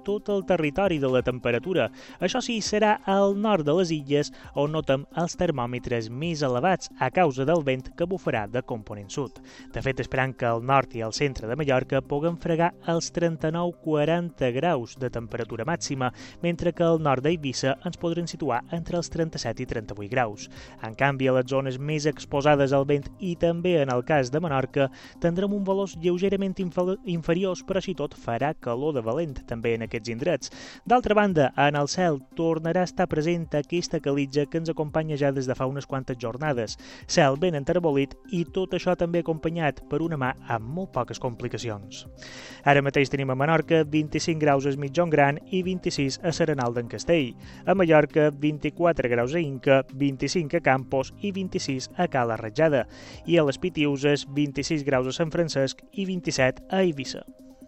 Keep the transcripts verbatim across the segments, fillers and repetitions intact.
tot el territori de la temperatura. Això sí, serà al nord de les illes on notem els termòmetres més elevats a causa del vent que bufarà de component sud. De fet, esperant que al nord i al centre de Mallorca puguen fregar els trenta-nou a quaranta graus de temperatura màxima, mentre que al nord d'Eivissa ens podrem situar entre els trenta-set i trenta-vuit graus. En canvi, a les zones més exposades al vent i també en el cas de Menorca, tindrem un valors lleugerament inferiors, però així tot farà calor de valent també en aquests indrets. D'altra banda, en el cel tornarà a estar present aquesta calitja que ens acompanya ja des de fa unes quantes jornades. Cel ben enterbolit i tot això també acompanyat per una mà amb molt poques complicacions. Ara mateix tenim a Menorca vint-i-cinc graus a Es Migjorn Gran i vint-i-sis a Serenal d'en Castell. A Mallorca vint-i-quatre graus a Inca, vint-i-cinc a Campos i vint-i-sis a Cala Ratjada. I a les Pitiuses vint-i-sis graus a Sant Francesc i vint-i-set a Eivissa.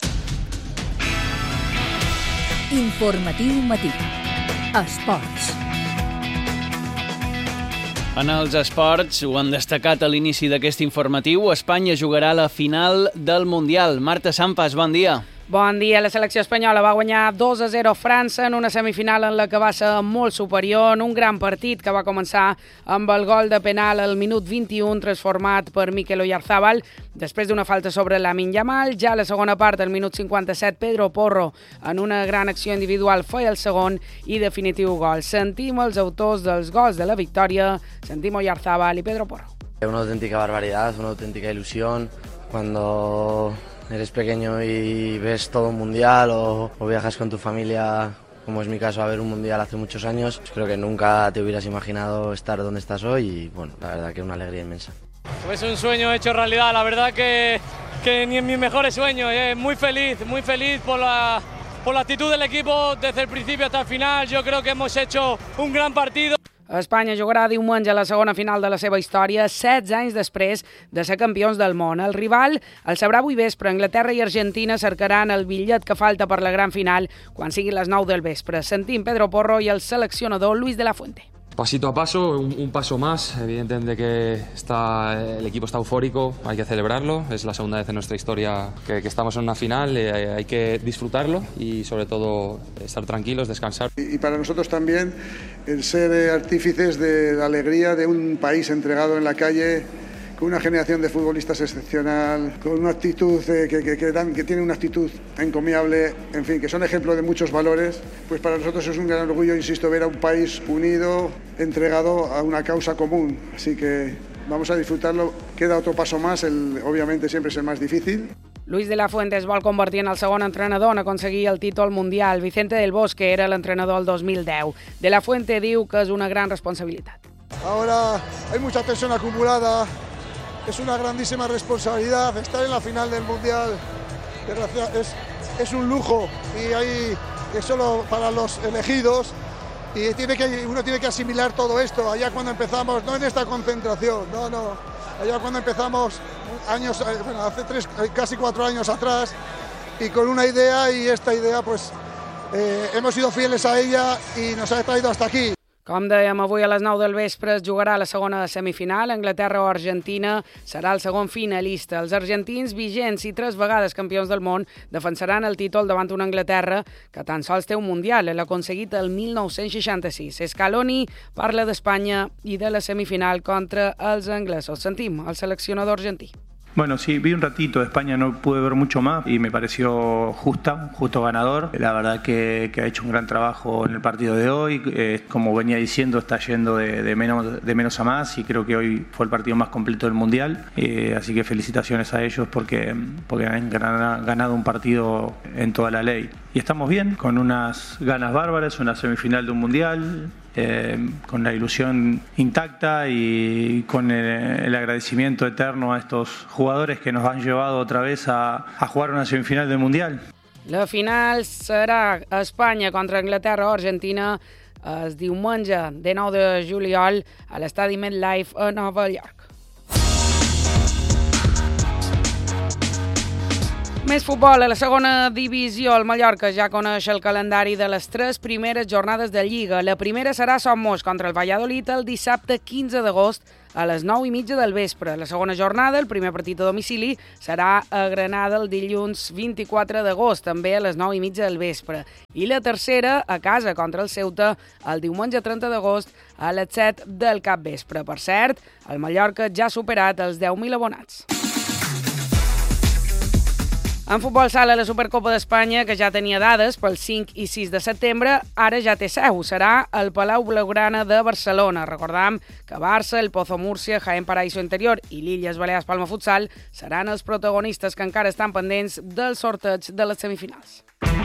Informatiu matí. Esports. En els esports, ho hem destacat a l'inici d'aquest informatiu, Espanya jugarà a la final del Mundial. Marta Sampas, bon dia. Bon dia. La selecció espanyola va guanyar dos a zero a França en una semifinal en la que va ser molt superior, en un gran partit que va començar amb el gol de penal al minut vint-i-u transformat per Mikel Oyarzabal després d'una falta sobre Lamine Yamal. Ja a la segona part, al minut cinquanta-set, Pedro Porro en una gran acció individual feia el segon i definitiu gol. Sentim els autors dels gols de la victòria, sentim Oyarzabal i Pedro Porro. Una auténtica barbaridad, una auténtica ilusión cuando eres pequeño y ves todo un mundial o, o viajas con tu familia, como es mi caso, a ver un mundial hace muchos años. Creo que nunca te hubieras imaginado estar donde estás hoy y bueno, la verdad que es una alegría inmensa. Es un sueño hecho realidad, la verdad que, que ni en mis mejores sueños. Eh. Muy feliz, muy feliz por la, por la actitud del equipo desde el principio hasta el final. Yo creo que hemos hecho un gran partido. Espanya jugarà diumenge a la segona final de la seva història, setze anys després de ser campions del món. El rival el sabrà avui vespre. Anglaterra i Argentina cercaran el bitllet que falta per la gran final quan siguin les nou del vespre. Sentim Pedro Porro i el seleccionador Luis de la Fuente. Pasito a paso, un, un paso más. Evidentemente que está, el equipo está eufórico, hay que celebrarlo. Es la segunda vez en nuestra historia que, que estamos en una final, eh, hay que disfrutarlo y sobre todo estar tranquilos, descansar. Y, y para nosotros también el ser artífices de la alegría de un país entregado en la calle, con una generación de futbolistas excepcional, con una actitud eh, que, que, que, dan, que tiene una actitud encomiable, en fin, que son ejemplos de muchos valores, pues para nosotros es un gran orgullo, insisto, ver a un país unido, entregado a una causa común. Así que vamos a disfrutarlo. Queda otro paso más, el, obviamente siempre es el más difícil. Luis de la Fuente es vol convertir en el segon entrenador en aconseguir el títol mundial. Vicente del Bosque era l'entrenador el dos mil deu. De la Fuente diu que és una gran responsabilitat. Ahora hay mucha tensión acumulada. Es una grandísima responsabilidad estar en la final del Mundial. Es, es un lujo y hay es solo para los elegidos y tiene que, uno tiene que asimilar todo esto. Allá cuando empezamos, no en esta concentración, no, no. Allá cuando empezamos, años, bueno, hace tres, casi cuatro años atrás, y con una idea y esta idea, pues eh, hemos sido fieles a ella y nos ha traído hasta aquí. Com dèiem, avui a les nou del vespre es jugarà la segona semifinal. Anglaterra o Argentina serà el segon finalista. Els argentins, vigents i tres vegades campions del món, defensaran el títol davant una Anglaterra que tan sols té un mundial, l'ha aconseguit el mil nou-cents seixanta-sis. Scaloni parla d'Espanya i de la semifinal contra els anglesos. Sentim el seleccionador argentí. Bueno, sí, vi un ratito de España, no pude ver mucho más y me pareció justa, un justo ganador. La verdad que, que ha hecho un gran trabajo en el partido de hoy. Eh, como venía diciendo, está yendo de, de, menos, de menos a más y creo que hoy fue el partido más completo del Mundial. Eh, así que felicitaciones a ellos porque, porque han ganado un partido en toda la ley. Y estamos bien, con unas ganas bárbaras, una semifinal de un Mundial. Eh, con la ilusión intacta y con el, el agradecimiento eterno a estos jugadores que nos han llevado otra vez a, a jugar una semifinal del Mundial. La final serà Espanya contra Anglaterra o Argentina el diumenge dinou de juliol a l'estadi MetLife a Nova York. Més futbol. A la segona divisió, el Mallorca ja coneix el calendari de les tres primeres jornades de Lliga. La primera serà a Somos contra el Valladolid el dissabte quinze d'agost a les nou i mitja del vespre. La segona jornada, el primer partit a domicili, serà a Granada el dilluns vint-i-quatre d'agost, també a les nou i mitja del vespre. I la tercera, a casa contra el Ceuta, el diumenge trenta d'agost a les set del capvespre. Per cert, el Mallorca ja ha superat els deu mil abonats. En futbol sala, la Supercopa d'Espanya, que ja tenia dades pel cinc i sis de setembre, ara ja té seu. Serà al Palau Blaugrana de Barcelona. Recordam que Barça, el Pozo Múrcia, Jaén Paraíso Interior i l'Illes Balears Palma Futsal seran els protagonistes que encara estan pendents del sorteig de les semifinals.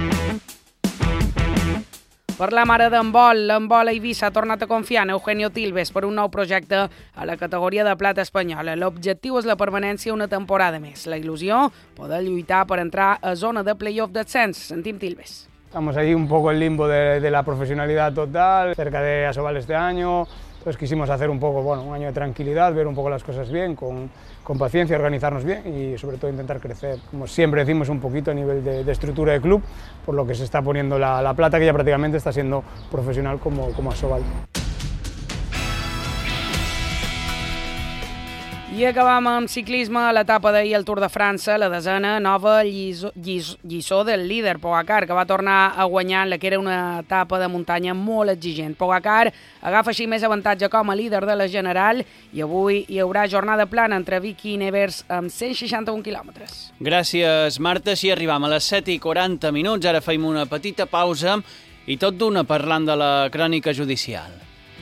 Parlam ara d'handbol. L'handbol a Eivissa ha tornat a confiar en Eugenio Tilves per un nou projecte a la categoria de plata espanyola. L'objectiu és la permanència una temporada més. La il·lusió, poder lluitar per entrar a zona de play-off d'ascens. Sentim Tilves. Estamos ahí un poco en limbo de, de la profesionalidad total, cerca de Asobal este año. Entonces quisimos hacer un poco, bueno, un año de tranquilidad, ver un poco las cosas bien, con, con paciencia, organizarnos bien y sobre todo intentar crecer. Como siempre decimos, un poquito a nivel de, de estructura de club, por lo que se está poniendo la, la plata, que ya prácticamente está siendo profesional como, como Asobal. I acabam amb ciclisme a l'etapa d'ahir al Tour de França, la desena nova lliçó, lliçó del líder Pogacar, que va tornar a guanyar en la que era una etapa de muntanya molt exigent. Pogacar agafa així més avantatge com a líder de la general i avui hi haurà jornada plana entre Vic i Nevers amb cent seixanta-un quilòmetres. Gràcies, Marta. Així arribam a les set i quaranta minuts. Ara feim una petita pausa i tot d'una parlant de la crònica judicial.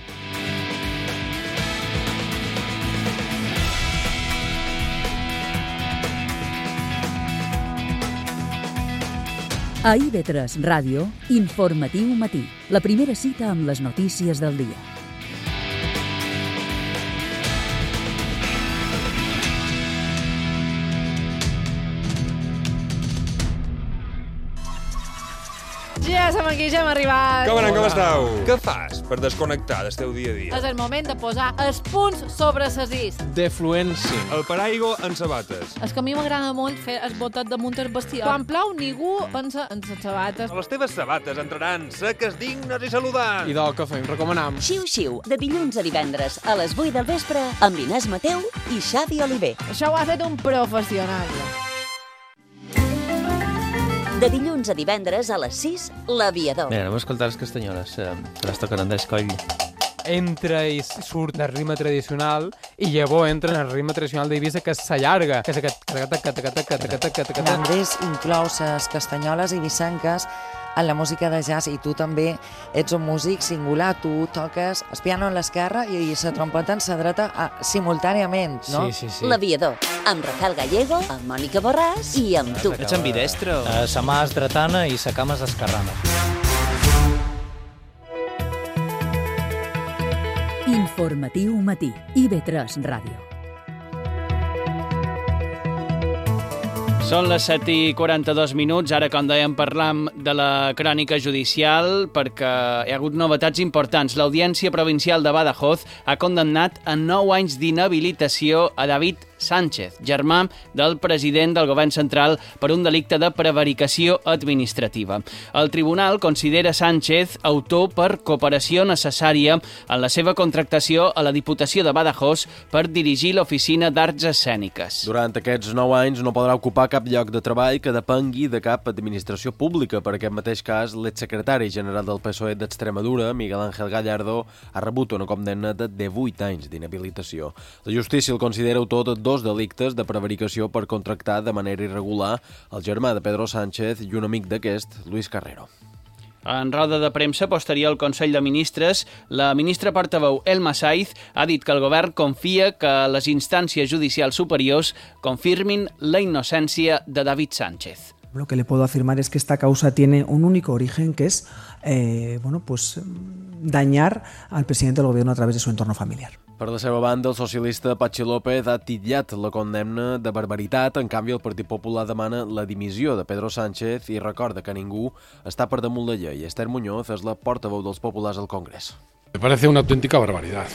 A I V tres Ràdio, Informatiu Matí, la primera cita amb les notícies del dia. Ja som aquí, ja hem arribat. Com anem, com esteu? Què fas per desconnectar del teu dia a dia? És el moment de posar els punts sobre ses is. Defluència. El paraigua en sabates. És que a mi m'agrada molt fer el botet damunt el vestido. Quan plou, ningú pensa en les sabates. Les teves sabates entraran seques, dignes i saludants. I del que fem, recomanam. Xiu-xiu, de dilluns a divendres a les vuit del vespre amb Inés Mateu i Xavi Oliver. Això ho ha fet un professional. De dilluns a divendres a les sis, L'Aviador. Mira, anem a escoltar les castanyoles, eh, que les toquen Andrés Coll. Entra i surt del ritme tradicional i llavors entra en el ritme tradicional d'Eivissa, que s'allarga. Que és aquest... Andrés inclou les castanyoles eivissenques en la música de jazz i tu també ets un músic singular, tu toques el piano en l'esquerra i la trompeta en la dreta simultàniament, no? Sí, sí, sí. L'Aviador, amb Rafael Gallego, amb Mònica Borràs i amb tu. Ets ambidestre? Uh, sa mà és dretana i sa cama és esquerrana. Informatiu Matí, I V tres Ràdio. Són les set i quaranta-dos minuts, ara com dèiem parlam de la crònica judicial perquè hi ha hagut novetats importants. L'Audiència Provincial de Badajoz ha condemnat a nou anys d'inhabilitació a David Sánchez, germà del president del govern central, per un delicte de prevaricació administrativa. El tribunal considera Sánchez autor per cooperació necessària en la seva contractació a la Diputació de Badajoz per dirigir l'Oficina d'Arts Escèniques. Durant aquests nou anys no podrà ocupar cap lloc de treball que depengui de cap administració pública. Per aquest mateix cas, l'exsecretari general del P S O E d'Extremadura, Miguel Ángel Gallardo, ha rebut una condemna de divuit anys d'inhabilitació. La justícia el considera autor de dos delictes de prevaricació per contractar de manera irregular el germà de Pedro Sánchez i un amic d'aquest, Luis Carrero. En roda de premsa posterior al Consell de Ministres, la ministra portaveu Elma Saiz ha dit que el govern confia que les instàncies judicials superiors confirmin la innocència de David Sánchez. Lo que le puedo afirmar es que esta causa tiene un único origen, que es eh, bueno, pues, dañar al presidente del gobierno a través de su entorno familiar. Per la seva banda, el socialista Patxi López ha titllat la condemna de barbaritat. En canvi, el Partit Popular demana la dimissió de Pedro Sánchez i recorda que ningú està per damunt la llei. Esther Muñoz és la portaveu dels populars al Congrés. Me parece una auténtica barbaridad.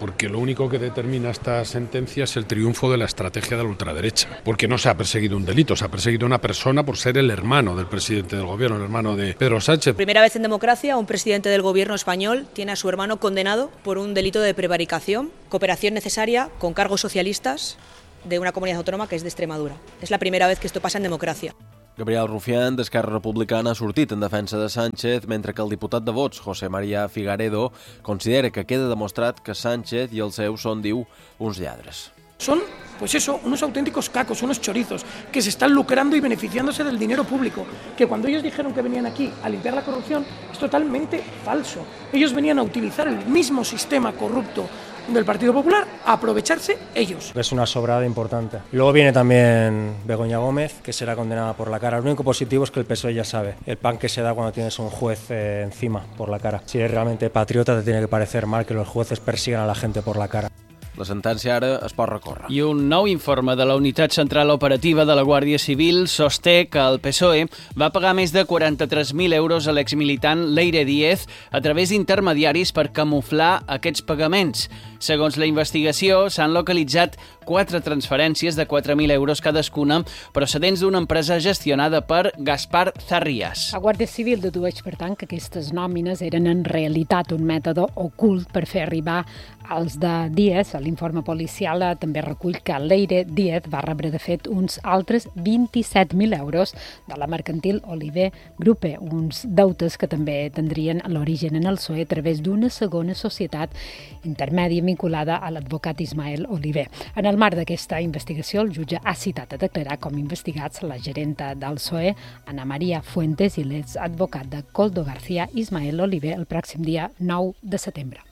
porque lo único que determina esta sentencia es el triunfo de la estrategia de la ultraderecha, porque no se ha perseguido un delito, se ha perseguido una persona por ser el hermano del presidente del gobierno, el hermano de Pedro Sánchez. Primera vez en democracia, un presidente del gobierno español tiene a su hermano condenado por un delito de prevaricación, cooperación necesaria con cargos socialistas de una comunidad autónoma que és d'Extremadura. És la primera vez que esto pasa en democracia. Gabriel Rufián, d'Esquerra Republicana, ha sortit en defensa de Sánchez, mentre que el diputat de Vox, José María Figaredo, considera que queda demostrat que Sánchez i els seus són, diu, uns lladres. Son, pues eso, unos auténticos cacos, unos chorizos, que se están lucrando y beneficiándose del dinero público, que cuando ellos dijeron que venían aquí a limpiar la corrupción, es totalmente falso. Ellos venían a utilizar el mismo sistema corrupto del Partido Popular a aprovecharse ellos. Es una sobrada importante. Luego viene también Begoña Gómez, que será condenada por la cara. Lo único positivo es que el P S O E ya sabe el pan que se da cuando tienes un juez eh, encima por la cara. Si eres realmente patriota, te tiene que parecer mal que los jueces persigan a la gente por la cara. La sentència ara es pot recórrer. I un nou informe de la Unitat Central Operativa de la Guàrdia Civil sosté que el P S O E va pagar més de quaranta-tres mil euros a l'exmilitant Leire Díez a través d'intermediaris per camuflar aquests pagaments. Segons la investigació, s'han localitzat quatre transferències de quatre mil euros cadascuna procedents d'una empresa gestionada per Gaspar Zarrías. La Guàrdia Civil dedueix, per tant, que aquestes nòmines eren en realitat un mètode ocult per fer arribar als de Díez. L'informe policial també recull que Leire Díez va rebre, de fet, uns altres vint-i-set mil euros de la mercantil Oliver Gruppe, uns deutes que també tindrien l'origen en el P S O E a través d'una segona societat intermèdia vinculada a l'advocat Ismael Oliver. En el marc d'aquesta investigació, el jutge ha citat a declarar com investigats la gerenta del P S O E, Ana María Fuentes, i l'exadvocat de Coldo García, Ismael Oliver, el pròxim dia nou de setembre.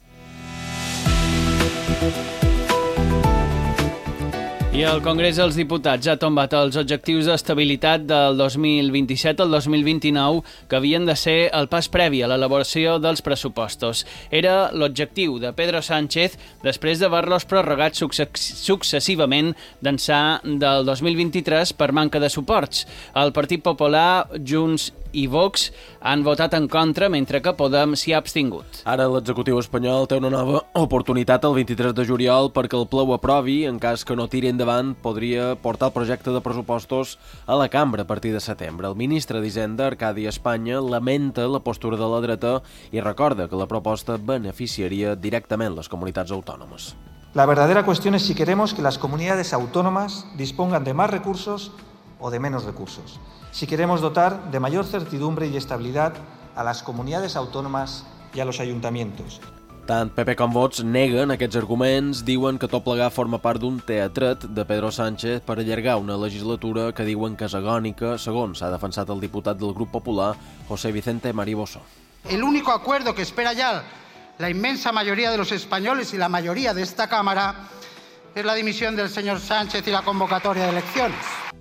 I el Congrés dels Diputats ha tombat els objectius d'estabilitat del dos mil vint-i-set al dos mil vint-i-nou que havien de ser el pas previ a l'elaboració dels pressupostos. Era l'objectiu de Pedro Sánchez després d'haver-los prorrogat successivament d'ençà del dos mil vint-i-tres per manca de suports. El Partit Popular, Junts i Vox han votat en contra, mentre que Podem s'hi ha abstingut. Ara l'executiu espanyol té una nova oportunitat el vint-i-tres de juliol perquè el ple ho aprovi. En cas que no tiri endavant, podria portar el projecte de pressupostos a la cambra a partir de setembre. El ministre d'Hisenda, Arcadi Espanya, lamenta la postura de la dreta i recorda que la proposta beneficiaria directament les comunitats autònomes. La verdadera cuestión es si queremos que las comunidades autónomas dispongan de más recursos o de menos recursos. Si queremos dotar de mayor certidumbre y estabilidad a las comunidades autónomas y a los ayuntamientos. Tant P P com Vox neguen aquests arguments, diuen que tot plegar forma part d'un teatret de Pedro Sánchez per allargar una legislatura que diuen que és agònica, segons ha defensat el diputat del Grup Popular, José Vicente Mariboso. El único acuerdo que espera ya la inmensa mayoría de los españoles y la mayoría de esta Cámara es la dimisión del señor Sánchez y la convocatoria de elecciones.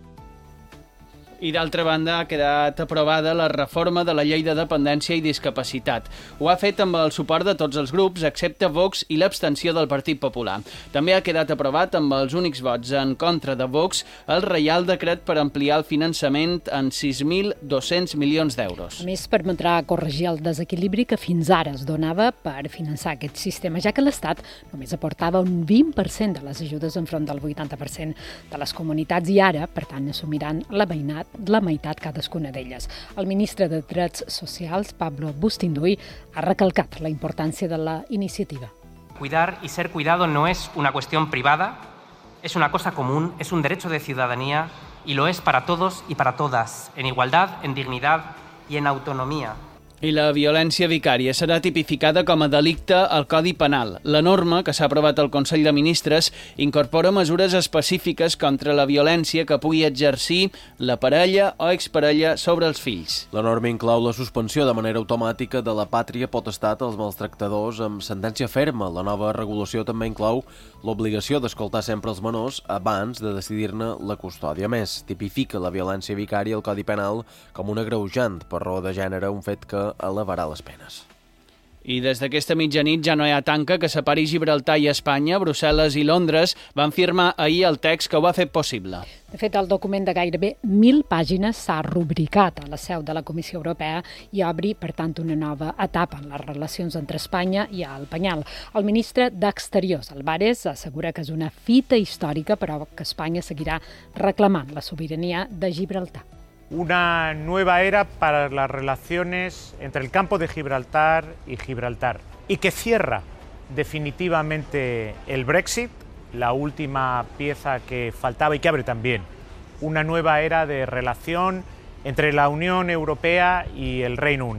I d'altra banda ha quedat aprovada la reforma de la llei de dependència i discapacitat. Ho ha fet amb el suport de tots els grups, excepte Vox i l'abstenció del Partit Popular. També ha quedat aprovat amb els únics vots en contra de Vox el Reial Decret per ampliar el finançament en sis mil dos-cents milions d'euros. A més, permetrà corregir el desequilibri que fins ara es donava per finançar aquest sistema, ja que l'Estat només aportava un vint per cent de les ajudes enfront del vuitanta per cent de les comunitats i ara, per tant, assumiran la veïnat la meitat cadascuna d'elles. El ministre de Drets Socials, Pablo Bustinduy, ha recalcat la importància de la iniciativa. Cuidar y ser cuidado no es una cuestión privada, es una cosa común, es un derecho de ciudadanía y lo es para todos y para todas, en igualdad, en dignidad y en autonomía. I la violència vicària serà tipificada com a delicte al Codi Penal. La norma, que s'ha aprovat al Consell de Ministres, incorpora mesures específiques contra la violència que pugui exercir la parella o exparella sobre els fills. La norma inclou la suspensió de manera automàtica de la pàtria potestat als maltractadors amb sentència ferma. La nova regulació també inclou l'obligació d'escoltar sempre els menors abans de decidir-ne la custòdia. A més, tipifica la violència vicària al Codi Penal com un agreujant per raó de gènere, un fet que elevarà les penes. I des d'aquesta mitjanit ja no hi ha tanca que separi Gibraltar i Espanya. Brussel·les i Londres van firmar ahir el text que ho ha fet possible. De fet, el document de gairebé mil pàgines s'ha rubricat a la seu de la Comissió Europea i obri, per tant, una nova etapa en les relacions entre Espanya i el Penyal. El ministre d'Exteriors, Álvarez, assegura que és una fita històrica, però que Espanya seguirà reclamant la sobirania de Gibraltar. Una nueva era para las relaciones entre el campo de Gibraltar y Gibraltar y que cierra definitivamente el Brexit, la última pieza que faltaba y que abre también una nueva era de relación entre la Unión Europea y el Reino Unido.